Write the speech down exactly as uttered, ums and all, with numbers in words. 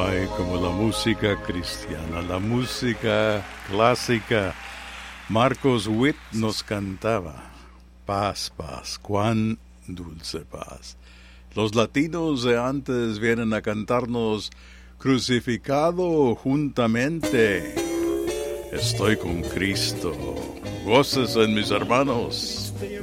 hay como la música cristiana, la música clásica. Marcos Witt nos cantaba, paz, paz, cuán dulce paz. Los latinos de antes vienen a cantarnos, crucificado juntamente. Estoy con Cristo, goces en mis hermanos.